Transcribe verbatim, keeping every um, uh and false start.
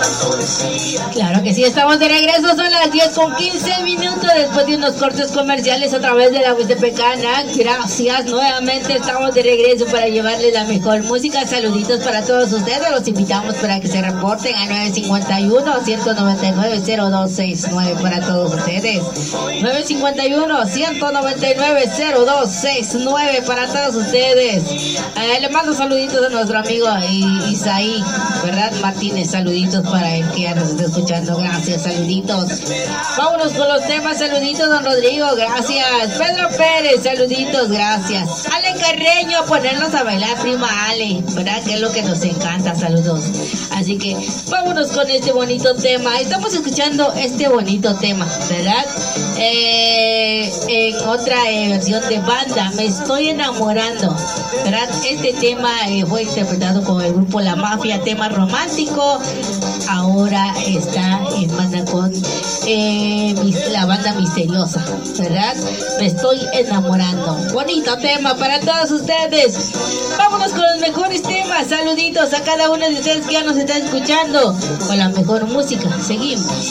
Claro que sí, estamos de regreso, son las diez con quince minutos después de unos cortes comerciales a través de la U S P Cana. Gracias, nuevamente estamos de regreso para llevarles la mejor música. Saluditos para todos ustedes, los invitamos para que se reporten a nueve cinco uno, uno nueve nueve, cero dos seis nueve para todos ustedes. nueve cinco uno, uno nueve nueve, cero dos seis nueve para todos ustedes. Eh, le mando saluditos a nuestro amigo Isaí, ¿verdad? Martínez, saluditos para él que ya nos está escuchando. Gracias, saluditos. Vámonos con los temas. Saluditos, don Rodrigo, gracias. Pedro Pérez, saluditos, gracias. Ale Carreño, ponernos a bailar, prima Ale, ¿verdad? Que es lo que nos encanta, saludos. Así que vámonos con este bonito tema. Estamos escuchando este bonito tema, ¿verdad? Eh, en otra eh, versión de banda, Me Estoy Enamorando, ¿verdad? Este tema eh, fue interpretado con el grupo La Mafia, tema romántico. Ahora está en banda con eh, la banda Misteriosa, ¿verdad? Me Estoy Enamorando. Bonito tema para todos ustedes. Vámonos con los mejores temas. Saluditos a cada uno de ustedes que ya nos está escuchando con la mejor música. Seguimos.